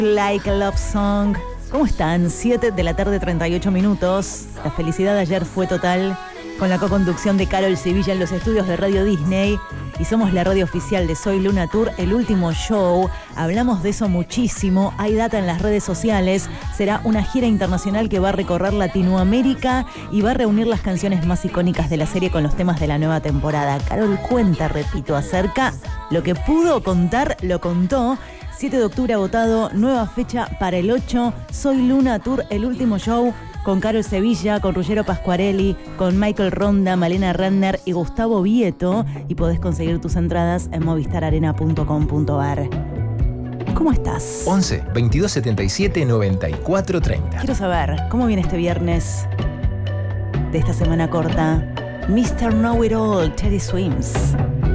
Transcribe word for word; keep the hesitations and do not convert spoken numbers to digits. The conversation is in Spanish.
Like a Love Song. ¿Cómo están? siete de la tarde, treinta y ocho minutos. La felicidad de ayer fue total con la co-conducción de Carol Sevilla en los estudios de Radio Disney. Y somos la radio oficial de Soy Luna Tour, el último show. Hablamos de eso muchísimo. Hay data en las redes sociales. Será una gira internacional que va a recorrer Latinoamérica y va a reunir las canciones más icónicas de la serie con los temas de la nueva temporada. Carol cuenta, repito, acerca lo que pudo contar, lo contó. siete de octubre agotado, nueva fecha para el ocho. Soy Luna Tour, el último show con Carol Sevilla, con Ruggero Pasquarelli, con Michael Ronda, Malena Randner y Gustavo Vieto. Y podés conseguir tus entradas en movistar arena punto com punto ar. ¿Cómo estás? once, veintidós, setenta y siete, noventa y cuatro, treinta. Quiero saber, ¿cómo viene este viernes de esta semana corta? mister Know It All, Teddy Swims.